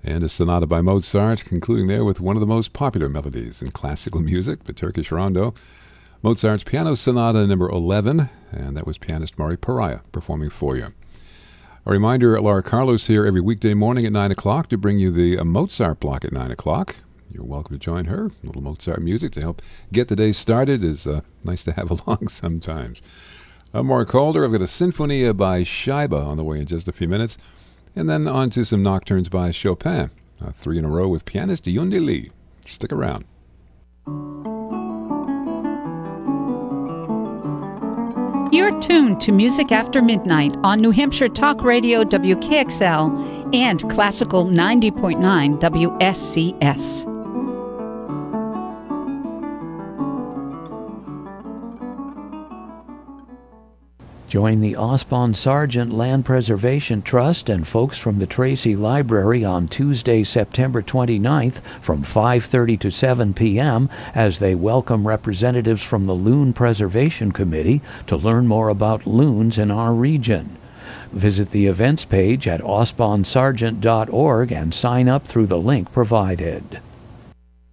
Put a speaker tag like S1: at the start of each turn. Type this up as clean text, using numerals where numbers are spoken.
S1: and a sonata by Mozart, concluding there with one of the most popular melodies in classical music, the Turkish Rondo, Mozart's Piano Sonata number 11, and that was pianist Mari Pariah performing for you. A reminder, Laura Carlos here every weekday morning at 9 o'clock to bring you the Mozart block at 9 o'clock. You're welcome to join her. A little Mozart music to help get the day started is nice to have along sometimes. I'm Mark Calder. I've got a Sinfonia by Scheibe on the way in just a few minutes. And then on to some nocturnes by Chopin. 3 in a row with pianist Yundi Lee. Stick around.
S2: You're tuned to Music After Midnight on New Hampshire Talk Radio WKXL and Classical 90.9 WSCS.
S3: Join the Osbon Sargent Land Preservation Trust and folks from the Tracy Library on Tuesday, September 29th from 5:30 to 7 p.m. as they welcome representatives from the Loon Preservation Committee to learn more about loons in our region. Visit the events page at osbonsargent.org and sign up through the link provided.